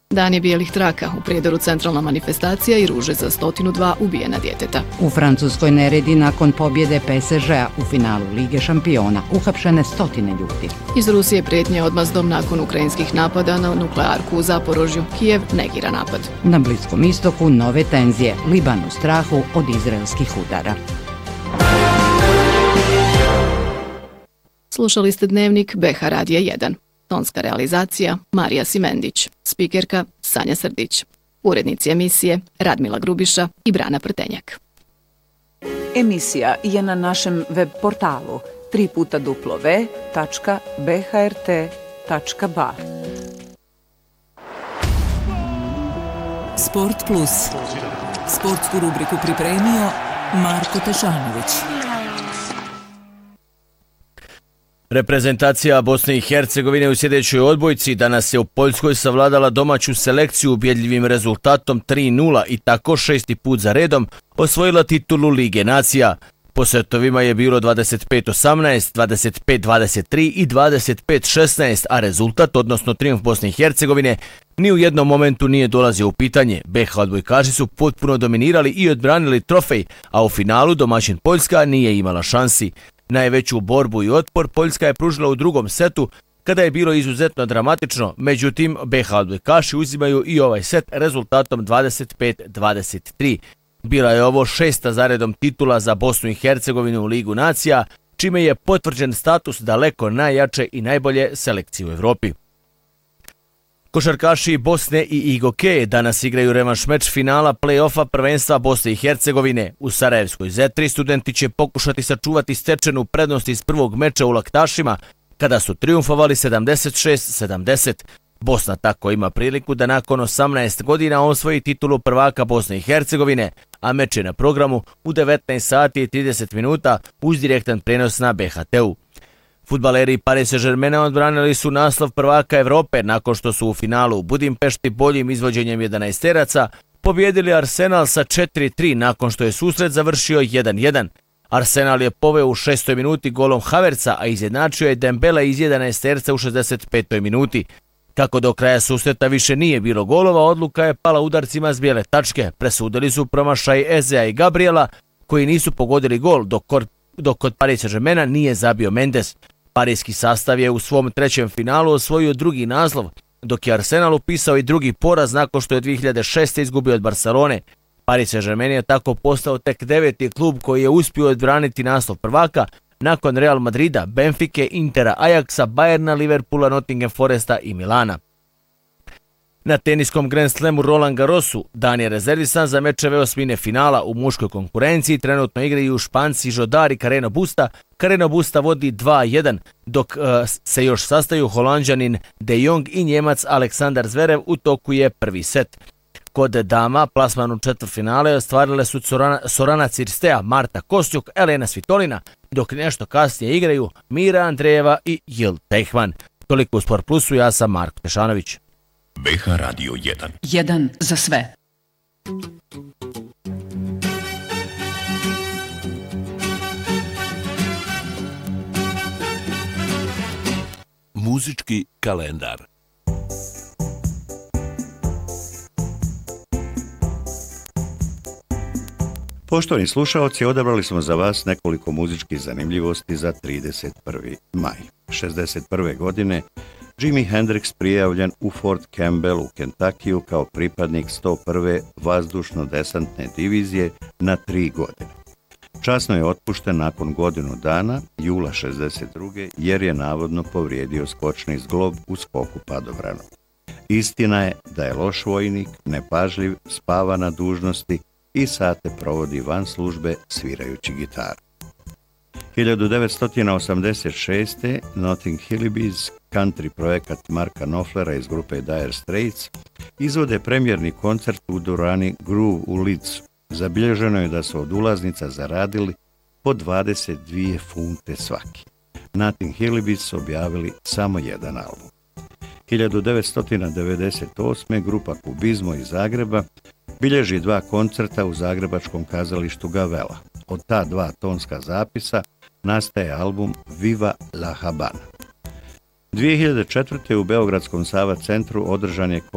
Dan je bijelih traka, u prijedoru centralna manifestacija i ruže za 102 ubijena djeteta. U Francuskoj neredi nakon pobjede PSG-a u finalu Lige šampiona, uhapšene stotine ljudi. Iz Rusije prijetnje odmazdom nakon ukrajinskih napada na nuklearku u Zaporožju. Kijev negira napad. Na Bliskom istoku nove tenzije, Liban u strahu od izraelskih udara. Slušali ste dnevnik BH Radija 1. Tonska realizacija Marija Simendić, spikerka Sanja Srdić, urednici emisije Radmila Grubiša i Brana Prtenjak. Emisija je na našem web portalu www.bhrt.ba. Sport Plus. Sportsku rubriku pripremio Marko Tešanović. Reprezentacija Bosne i Hercegovine u sljedećoj odbojci danas je u Poljskoj savladala domaću selekciju ubjedljivim rezultatom 3:0 i tako 6. put za redom osvojila titulu Lige nacija. Po setovima je bilo 25-18, 25-23 i 25-16, a rezultat, odnosno trijumf Bosne i Hercegovine, ni u jednom momentu nije dolazio u pitanje. BH odbojkaši su potpuno dominirali i odbranili trofej, a u finalu domaćin Poljska nije imala šansi. Najveću borbu i otpor Poljska je pružila u drugom setu, kada je bilo izuzetno dramatično, međutim BH odbojkaši uzimaju i ovaj set rezultatom 25-23. Bila je ovo 6. zaredom titula za Bosnu i Hercegovinu u Ligu nacija, čime je potvrđen status daleko najjače i najbolje selekcije u Evropi. Košarkaši Bosne i IGOK danas igraju revanš meč finala play-offa prvenstva Bosne i Hercegovine. U Sarajevskoj Zetri studenti će pokušati sačuvati stečenu prednost iz prvog meča u Laktašima, kada su trijumfovali 76-70. Bosna tako ima priliku da nakon 18 godina osvoji titulu prvaka Bosne i Hercegovine, a meč je na programu u 19 sati i 30 minuta uz direktan prenos na BHT-u. Fudbaleri Paris Saint-Germaina odbranili su naslov prvaka Evrope nakon što su u finalu u Budimpešti boljim izvođenjem 11-teraca pobjedili Arsenal sa 4:3 nakon što je susret završio 1:1. Arsenal je poveo u 6. minuti golom Havertza, a izjednačio je Dembele iz 11-terca u 65. minuti. Kako do kraja susreta više nije bilo golova, odluka je pala udarcima s bijele tačke. Presudili su promašaj Ezea i Gabriela, koji nisu pogodili gol, dok kod Paris Saint-Germaina nije zabio Mendes. Parijski sastav je u svom trećem finalu osvojio drugi naslov, dok je Arsenal upisao i drugi poraz nakon što je 2006. izgubio od Barcelone. Paris Saint-Germain je tako postao tek 9. klub koji je uspio odbraniti naslov prvaka nakon Real Madrida, Benfike, Intera, Ajaxa, Bayerna, Liverpoola, Nottingham Foresta i Milana. Na teniskom Grand Slamu Roland Garrosu dan je rezervisan za mečeve osmine finala. U muškoj konkurenciji trenutno igraju Španci Žodar i Carreno Busta. Carreno Busta vodi 2:1, dok se još sastaju Holanđanin De Jong i Njemac Aleksandar Zverev, u toku je prvi set. Kod dama plasman u četvrtfinale ostvarile su Sorana Cirstea, Marta Kostjuk, Elena Svitolina, dok nešto kasnije igraju Mira Andrejeva i Jill Teichmann. Toliko u Sport Plusu, ja sam Marko Tešanović. BH Radio 1. 1 za sve. Muzički kalendar. Poštovani slušaoci, odabrali smo za vas nekoliko muzičkih zanimljivosti za 31. maj. 61. godine Jimi Hendrix prijavljen u Fort Campbell u Kentakiju kao pripadnik 101. vazdušno-desantne divizije na 3 godine. Časno je otpušten nakon godinu dana, jula 62. jer je navodno povrijedio skočni zglob u skoku padobranom. Istina je da je loš vojnik, nepažljiv, spava na dužnosti i sate provodi van službe svirajući gitaru. 1986. Notting Hillbillies, country projekat Marka Knopflera iz grupe Dire Straits, izvode premijerni koncert u dvorani Groove u Leedsu. Zabilježeno je da su od ulaznica zaradili po 22 funte svaki. Notting Hillbillies su objavili samo jedan album. 1998. grupa Kubizmo iz Zagreba bilježi 2 koncerta u zagrebačkom kazalištu Gavella. Od ta 2 tonska zapisa nastaje album Viva la Habana. 2004. u Beogradskom Sava centru održan je